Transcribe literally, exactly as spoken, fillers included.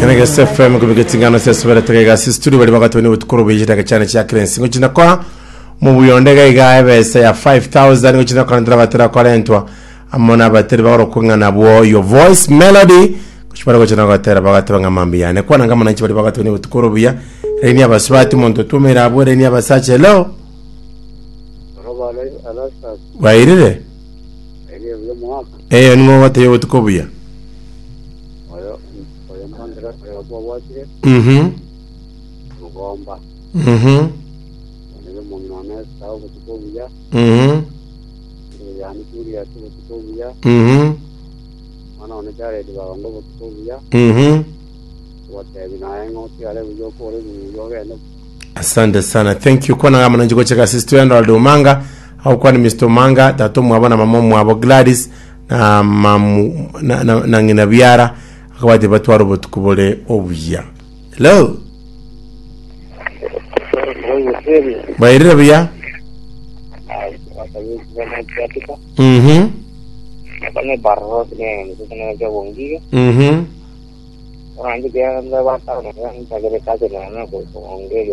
Nega S F M kubigetingano sese baratega studio bari bagatoni utukuru bijitaga cyane cya Crency ngukina kwa mu buyondega igaye bese ya five thousand ngukina kwa ndra batera kwalentwa amona batera baro kungana bwo your voice melody kushobora gukina gatera bagataba ngamambiyane kwa ngama nanchi bari bagatoni utukuru biya reni abaswati muntu tumira abo reni abasache hello robale alasa wairire ele yo mwaka eh nimo wate yo utukubuya Mhm. Ugomba. Mhm. Ndio mwana sawa kutukubuya. Mhm. Yani kuri ya kutukubuya. Mhm. Ana onejare diba ngo kutukubuya. Mhm. Wote binayengo tiale uyo kore uyo gene. Asante sana. Thank you kwa ngama nanjiko cheka sister ndo Aldomanga au kwa ni mister Manga tatu mwabana mama mwabo Gladys na mamu na na, na ngina biara akabati batwaro botukubole obuya. Hello. Bairira biya? Mhm. Apane barro ne ne ke bongi. Mhm. Orang juga anda batal kan tagare kaje na na ko bongi.